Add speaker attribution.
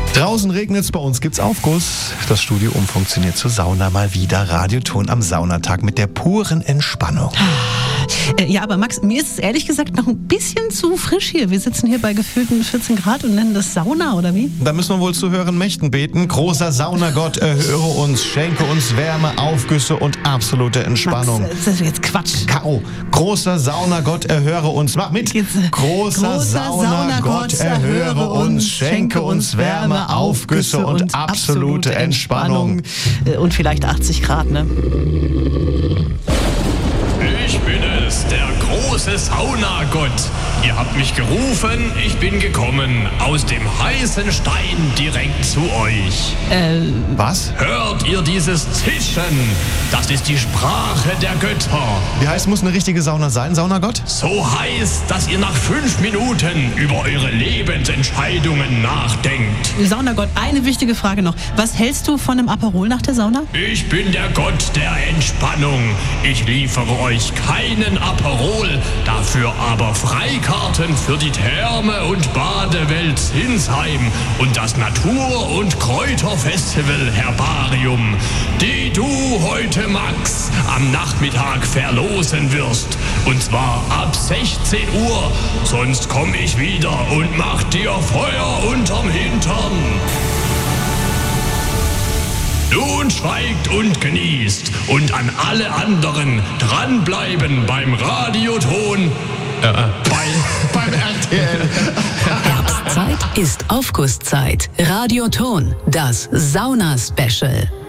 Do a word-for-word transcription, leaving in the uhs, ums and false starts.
Speaker 1: Draußen regnet es, bei uns gibt's Aufguss. Das Studio umfunktioniert zur Sauna mal wieder. Radioton am Saunatag mit der puren Entspannung.
Speaker 2: Ja, aber Max, mir ist es ehrlich gesagt noch ein bisschen zu frisch hier. Wir sitzen hier bei gefühlten vierzehn Grad und nennen das Sauna, oder wie?
Speaker 1: Da müssen wir wohl zu höheren Mächten beten. Großer Saunagott, erhöre uns, schenke uns Wärme, Aufgüsse und absolute Entspannung.
Speaker 2: Max, das ist jetzt Quatsch.
Speaker 1: K O Großer Saunagott, erhöre uns. Mach mit. Großer,
Speaker 2: Großer
Speaker 1: Saunagott, erhöre uns, schenke uns Wärme, Aufgüsse und absolute Entspannung.
Speaker 2: Und vielleicht achtzig Grad, ne?
Speaker 3: Ich bin es, der große Saunagott. Ihr habt mich gerufen, ich bin gekommen, aus dem heißen Stein direkt zu euch.
Speaker 2: Äh,
Speaker 1: Was?
Speaker 3: Hört ihr dieses Zischen? Das ist die Sprache der Götter.
Speaker 1: Wie heiß muss eine richtige Sauna sein, Saunagott?
Speaker 3: So heiß, dass ihr nach fünf Minuten über eure Lebensentscheidungen nachdenkt.
Speaker 2: Saunagott, eine wichtige Frage noch. Was hältst du von einem Aperol nach der Sauna?
Speaker 3: Ich bin der Gott der Entspannung. Ich liefere euch keinen Aperol, dafür aber Freikarten für die Therme- und Badewelt Zinsheim und das Natur- und Kräuterfestival Herbarium, die du heute, Max, am Nachmittag verlosen wirst. Und zwar ab sechzehn Uhr, sonst komm ich wieder und mach dir Feuer unterm Hintern. Nun schweigt und genießt und an alle anderen dranbleiben beim Radioton, äh, bei, beim R T L.
Speaker 4: Herbstzeit ist Aufgusszeit. Radioton, das Sauna-Special.